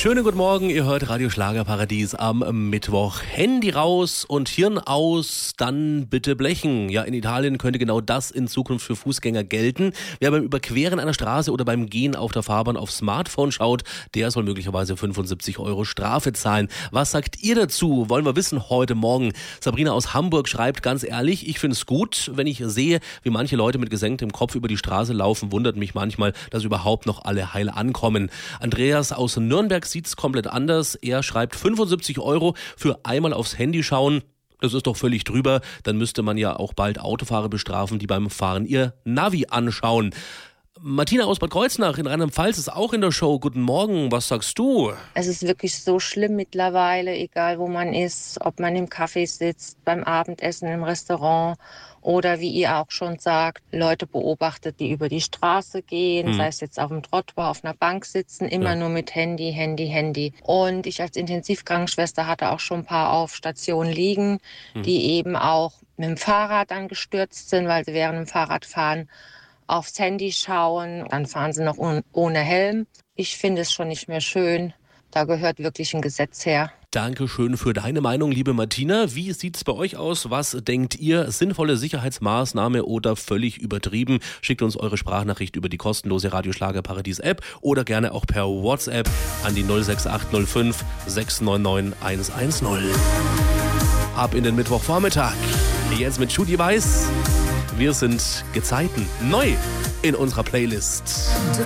Schönen guten Morgen, ihr hört Radio Schlagerparadies am Mittwoch. Handy raus und Hirn aus, dann bitte blechen. Ja, in Italien könnte genau das in Zukunft für Fußgänger gelten. Wer beim Überqueren einer Straße oder beim Gehen auf der Fahrbahn aufs Smartphone schaut, der soll möglicherweise 75 € Strafe zahlen. Was sagt ihr dazu? Wollen wir wissen heute Morgen. Sabrina aus Hamburg schreibt, ganz ehrlich, ich finde es gut, wenn ich sehe, wie manche Leute mit gesenktem Kopf über die Straße laufen, wundert mich manchmal, dass überhaupt noch alle heil ankommen. Andreas aus Nürnberg sieht es komplett anders. Er schreibt 75 € für einmal aufs Handy schauen. Das ist doch völlig drüber. Dann müsste man ja auch bald Autofahrer bestrafen, die beim Fahren ihr Navi anschauen. Martina aus Bad Kreuznach in Rheinland-Pfalz ist auch in der Show. Guten Morgen, was sagst du? Es ist wirklich so schlimm mittlerweile, egal wo man ist, ob man im Café sitzt, beim Abendessen im Restaurant oder wie ihr auch schon sagt, Leute beobachtet, die über die Straße gehen, sei es jetzt auf dem Trottoir, auf einer Bank sitzen, immer nur mit Handy. Und ich als Intensivkrankenschwester hatte auch schon ein paar auf Station liegen, die eben auch mit dem Fahrrad dann gestürzt sind, weil sie während dem Fahrradfahren aufs Handy schauen, dann fahren sie noch ohne Helm. Ich finde es schon nicht mehr schön. Da gehört wirklich ein Gesetz her. Dankeschön für deine Meinung, liebe Martina. Wie sieht's bei euch aus? Was denkt ihr? Sinnvolle Sicherheitsmaßnahme oder völlig übertrieben? Schickt uns eure Sprachnachricht über die kostenlose Radio Schlagerparadies App oder gerne auch per WhatsApp an die 06805 699 110. Ab in den Mittwochvormittag. Jetzt mit Judy Weiß. Wir sind Gezeiten neu in unserer Playlist.